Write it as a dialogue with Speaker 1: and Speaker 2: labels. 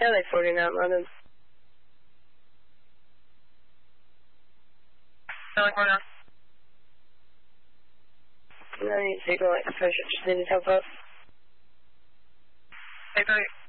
Speaker 1: Yeah, like 49 London.
Speaker 2: Like 49.
Speaker 1: No need to go like push it, just needed help up.
Speaker 2: Hey,